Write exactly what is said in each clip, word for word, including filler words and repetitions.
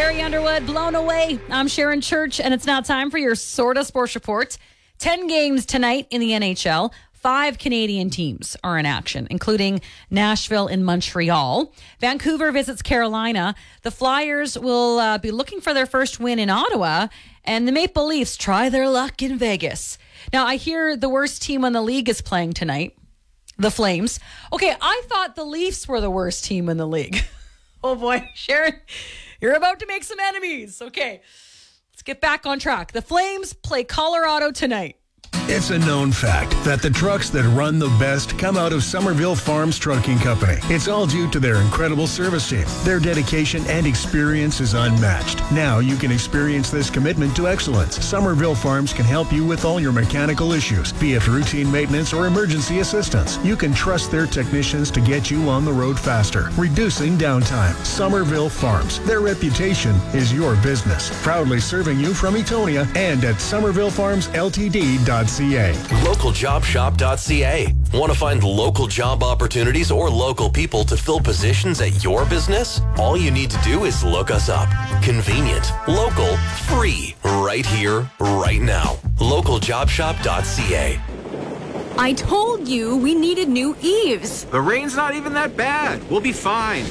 Larry Underwood, Blown Away. I'm Sharon Church, and it's now time for your Sorta Sports Report. Ten games tonight in the N H L. Five Canadian teams are in action, including Nashville and Montreal. Vancouver visits Carolina. The Flyers will uh, be looking for their first win in Ottawa, and the Maple Leafs try their luck in Vegas. Now, I hear the worst team in the league is playing tonight, the Flames. Okay, I thought the Leafs were the worst team in the league. Oh boy, Sharon, you're about to make some enemies. Okay, let's get back on track. The Flames play Colorado tonight. It's a known fact that the trucks that run the best come out of Somerville Farms Trucking Company. It's all due to their incredible service team. Their dedication and experience is unmatched. Now you can experience this commitment to excellence. Somerville Farms can help you with all your mechanical issues, be it routine maintenance or emergency assistance. You can trust their technicians to get you on the road faster, reducing downtime. Somerville Farms. Their reputation is your business. Proudly serving you from Etonia and at somerville farms l t d dot c a. local job shop dot c a. Want to find local job opportunities or local people to fill positions at your business? All you need to do is look us up. Convenient, local, free, right here, right now. local job shop dot c a. I told you we needed new eaves. The rain's not even that bad. We'll be fine.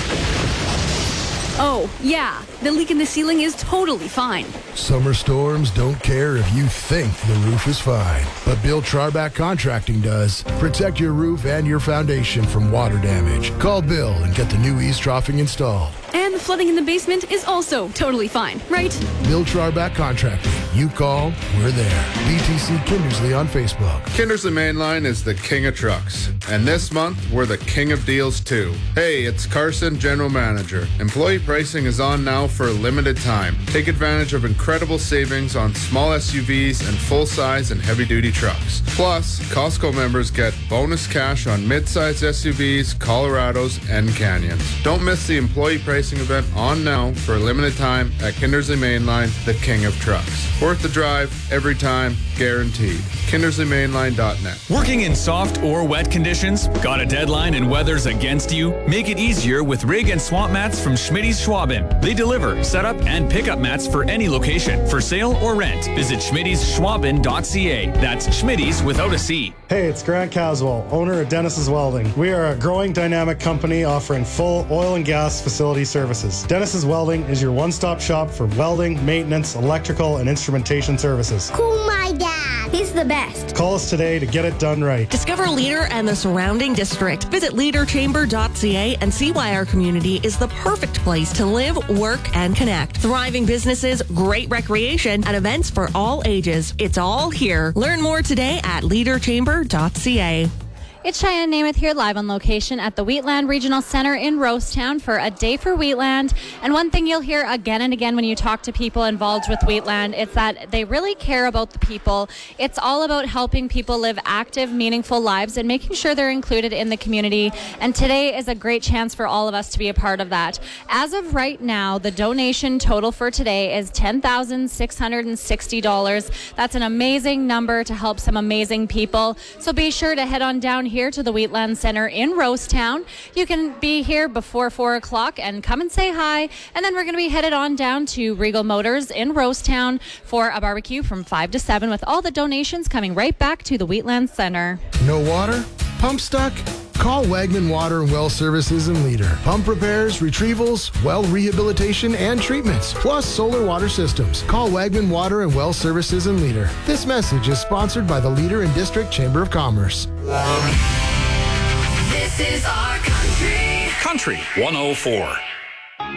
Oh, yeah. The leak in the ceiling is totally fine. Summer storms don't care if you think the roof is fine. But Bill Charback Contracting does. Protect your roof and your foundation from water damage. Call Bill and get the new eaves troughing installed. And the flooding in the basement is also totally fine, right? Bill Charback Contracting. You call, we're there. B T C Kindersley on Facebook. Kindersley Mainline is the king of trucks. And this month, we're the king of deals too. Hey, it's Carson, General Manager. Employee pricing is on now for a limited time. Take advantage of incredible savings on small S U Vs and full-size and heavy-duty trucks. Plus, Costco members get bonus cash on mid-size S U Vs, Colorados, and Canyons. Don't miss the employee pricing event on now for a limited time at Kindersley Mainline, the king of trucks. Worth the drive, every time, guaranteed. Kindersley Mainline dot net. Working in soft or wet conditions? Got a deadline and weather's against you? Make it easier with rig and swamp mats from Schmitty's Schwaben. They deliver, set up, and pick up mats for any location, for sale or rent. Visit schmittys schwaben dot c a. That's Schmitty's without a C. Hey, it's Grant Caswell, owner of Dennis's Welding. We are a growing dynamic company offering full oil and gas facility services. Dennis's Welding is your one-stop shop for welding, maintenance, electrical, and instrumentation services. Cool, my dad. He's the best. Call us today to get it done right. Discover Leader and the surrounding district. Visit leader chamber dot c a and see why our community is the perfect place to live, work, and connect. Thriving businesses, great recreation, and events for all ages. It's all here. Learn more today at leader chamber dot c a. It's Cheyenne Namath here, live on location at the Wheatland Regional Center in Rosetown for a day for Wheatland. And one thing you'll hear again and again when you talk to people involved with Wheatland, it's that they really care about the people. It's all about helping people live active, meaningful lives and making sure they're included in the community. And today is a great chance for all of us to be a part of that. As of right now, the donation total for today is ten thousand six hundred sixty dollars. That's an amazing number to help some amazing people. So be sure to head on down here to the Wheatland Center in Rosetown. You can be here before four o'clock and come and say hi. And then we're going to be headed on down to Regal Motors in Rosetown for a barbecue from five to seven with all the donations coming right back to the Wheatland Center. No water? Pump stuck? Call Wagman Water and Well Services in Leader. Pump repairs, retrievals, well rehabilitation, and treatments, plus solar water systems. Call Wagman Water and Well Services in Leader. This message is sponsored by the Leader and District Chamber of Commerce. This is our country. Country one oh four.